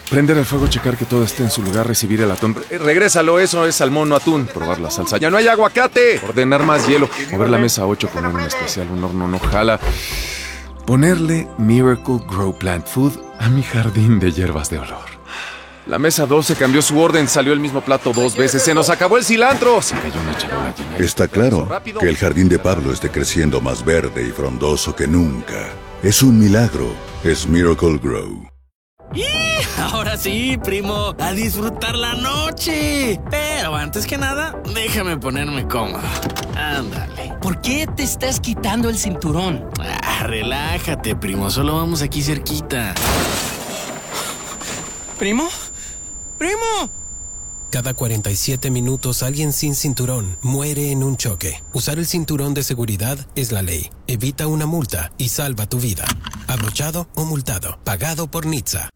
Prender el fuego, checar que todo esté en su lugar, recibir el atún. Regrésalo, eso es salmón, no atún. Probar la salsa. ¡Ya no hay aguacate! Ordenar más hielo. Mover la mesa 8, poner un especial, un horno no jala. Ponerle Miracle Grow Plant Food a mi jardín de hierbas de olor. La mesa 12 cambió su orden, salió el mismo plato 2 veces. ¡Se nos acabó el cilantro! Se cayó una charola llena. Está claro que el jardín de Pablo esté creciendo más verde y frondoso que nunca. Es un milagro. Es Miracle Grow. Ahora sí, primo, a disfrutar la noche. Pero antes que nada, déjame ponerme cómodo. Ándale. ¿Por qué te estás quitando el cinturón? Relájate, primo, solo vamos aquí cerquita. ¿Primo? ¡Primo! Cada 47 minutos alguien sin cinturón muere en un choque. Usar el cinturón de seguridad es la ley. Evita una multa y salva tu vida. Abrochado o multado. Pagado por NHTSA.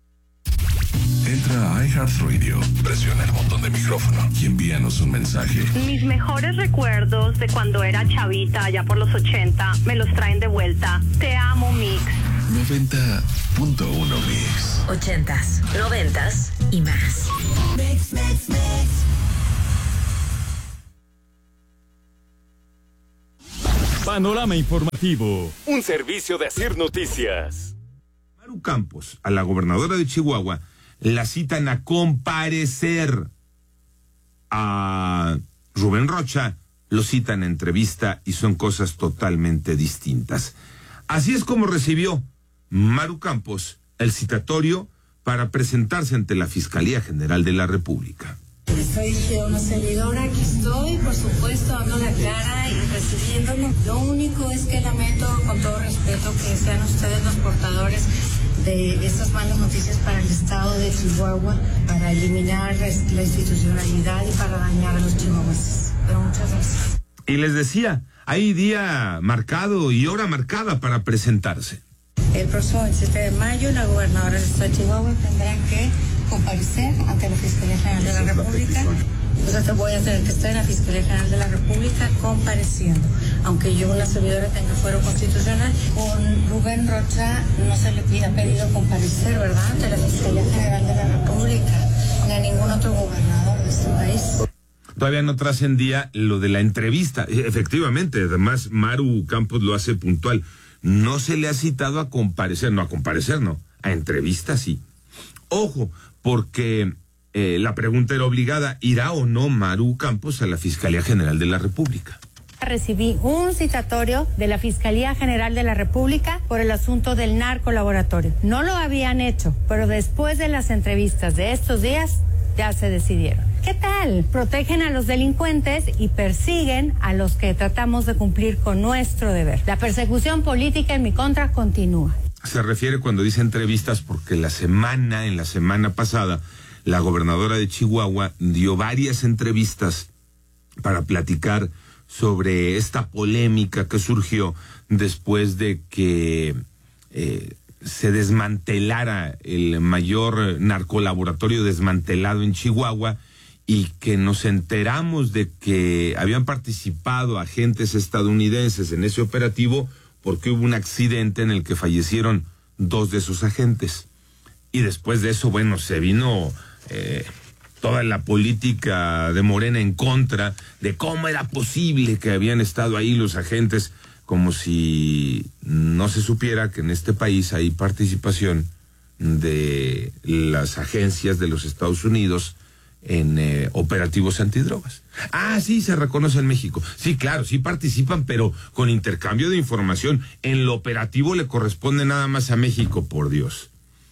Entra a iHeartRadio, presiona el botón de micrófono y envíanos un mensaje. Mis mejores recuerdos de cuando era chavita, allá por los 80, me los traen de vuelta. Te amo, Mix. 90.1 Mix. 80s, 90s y más. Mix. Panorama informativo. Un servicio de Asir Noticias. Maru Campos, a la gobernadora de Chihuahua, la citan a comparecer. A Rubén Rocha lo citan en entrevista y son cosas totalmente distintas. Así es como recibió Maru Campos el citatorio para presentarse ante la Fiscalía General de la República. Soy una servidora, aquí estoy, por supuesto, dando la cara y recibiéndolo. Lo único es que lamento, con todo respeto, que sean ustedes los portadores de estas malas noticias para el estado de Chihuahua, para eliminar la institucionalidad y para dañar a los chihuahuenses. Pero muchas gracias. Y les decía, hay día marcado y hora marcada para presentarse. El próximo 27 de mayo, la gobernadora del estado de Chihuahua tendrá que comparecer ante la Fiscalía General de la República. Entonces voy a tener que estar en la Fiscalía General de la República compareciendo. Aunque yo, la servidora, tenga fuero constitucional, con Rubén Rocha no se le ha pedido comparecer, ¿verdad?, ante la Fiscalía General de la República, ni a ningún otro gobernador de este país. Todavía no trascendía lo de la entrevista. Efectivamente, además Maru Campos lo hace puntual. No se le ha citado a comparecer, a entrevista sí. Ojo, porque la pregunta era obligada, ¿irá o no Maru Campos a la Fiscalía General de la República? Recibí un citatorio de la Fiscalía General de la República por el asunto del narcolaboratorio. No lo habían hecho, pero después de las entrevistas de estos días, ya se decidieron. ¿Qué tal? Protegen a los delincuentes y persiguen a los que tratamos de cumplir con nuestro deber. La persecución política en mi contra continúa. Se refiere cuando dice entrevistas porque en la semana pasada, la gobernadora de Chihuahua dio varias entrevistas para platicar sobre esta polémica que surgió después de que se desmantelara el mayor narcolaboratorio desmantelado en Chihuahua y que nos enteramos de que habían participado agentes estadounidenses en ese operativo porque hubo un accidente en el que fallecieron 2 de sus agentes. Y después de eso, bueno, se vino toda la política de Morena en contra de cómo era posible que habían estado ahí los agentes, como si no se supiera que en este país hay participación de las agencias de los Estados Unidos en operativos antidrogas. Ah, sí, se reconoce en México. Sí, claro, sí participan, pero con intercambio de información. En lo operativo le corresponde nada más a México, por Dios.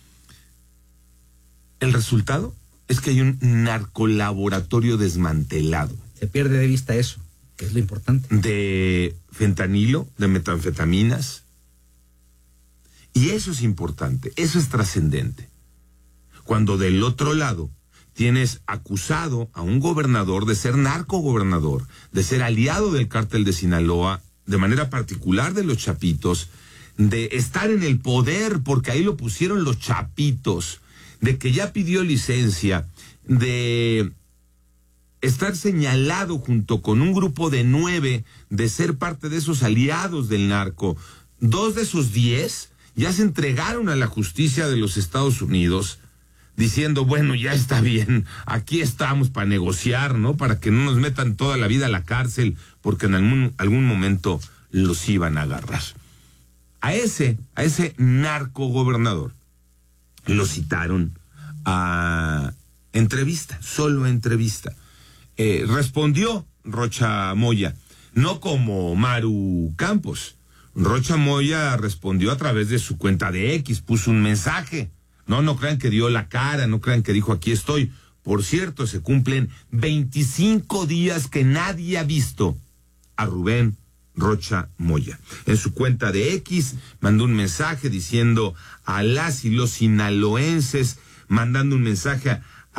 El resultado es que hay un narcolaboratorio desmantelado. Se pierde de vista eso, que es lo importante. De fentanilo, de metanfetaminas. Y eso es importante, eso es trascendente. Cuando del otro lado tienes acusado a un gobernador de ser narcogobernador, de ser aliado del cártel de Sinaloa, de manera particular de los Chapitos, de estar en el poder, porque ahí lo pusieron los Chapitos, de que ya pidió licencia, de estar señalado junto con un grupo de 9 de ser parte de esos aliados del narco. 2 de esos 10 ya se entregaron a la justicia de los Estados Unidos. diciendo, bueno, ya está bien, aquí estamos para negociar, ¿no? Para que no nos metan toda la vida a la cárcel, porque en algún momento los iban a agarrar. A ese narco gobernador lo citaron a entrevista, solo entrevista. Respondió Rocha Moya, no como Maru Campos. Rocha Moya respondió a través de su cuenta de X, puso un mensaje. No crean que dio la cara, no crean que dijo aquí estoy. Por cierto, se cumplen 25 días que nadie ha visto a Rubén Rocha Moya. En su cuenta de X mandó un mensaje diciendo a las y los sinaloenses, mandando un mensaje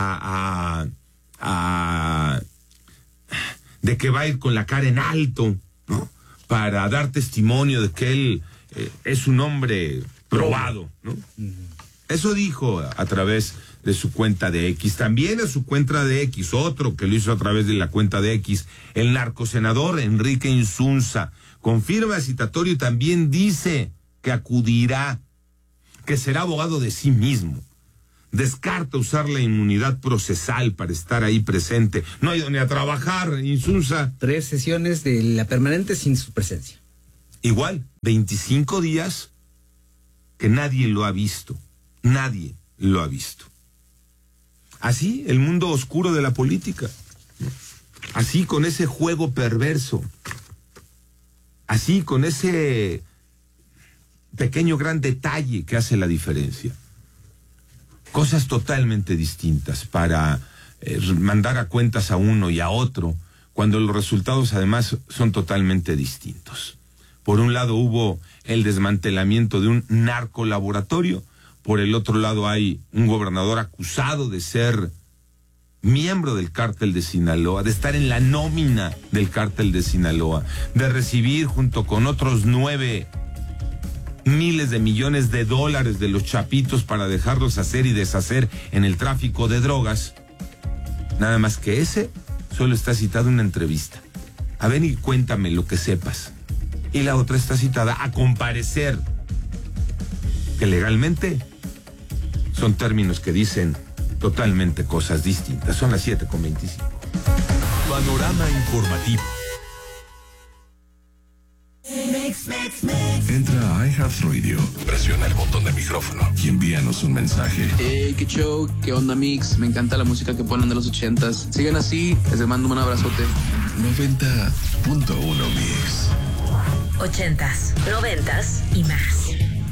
de que va a ir con la cara en alto, ¿no? Para dar testimonio de que él es un hombre probado, ¿no? Eso dijo a través de su cuenta de X. También a su cuenta de X, otro que lo hizo a través de la cuenta de X, el narcosenador Enrique Insunza, confirma citatorio y también dice que acudirá, que será abogado de sí mismo. Descarta usar la inmunidad procesal para estar ahí presente. No ha ido ni a trabajar, Insunza. 3 sesiones de la permanente sin su presencia. Igual, 25 días que nadie lo ha visto. Nadie lo ha visto. Así, el mundo oscuro de la política. Así, con ese juego perverso. Así, con ese pequeño gran detalle que hace la diferencia. Cosas totalmente distintas para mandar a cuentas a uno y a otro, cuando los resultados además son totalmente distintos. Por un lado hubo el desmantelamiento de un narcolaboratorio, por el otro lado hay un gobernador acusado de ser miembro del cártel de Sinaloa, de estar en la nómina del cártel de Sinaloa, de recibir junto con otros 9 miles de millones de dólares de los chapitos para dejarlos hacer y deshacer en el tráfico de drogas. Nada más que ese solo está citado en una entrevista. A ver y cuéntame lo que sepas. Y la otra está citada a comparecer, que legalmente son términos que dicen totalmente cosas distintas. Son las 7:25. Panorama informativo. Entra a iHeartRadio, presiona el botón de micrófono y envíanos un mensaje. Hey, qué show, qué onda, Mix. Me encanta la música que ponen de los 80s. Sigan así, les mando un abrazote. 90.1 Mix. 80s, 90s y más.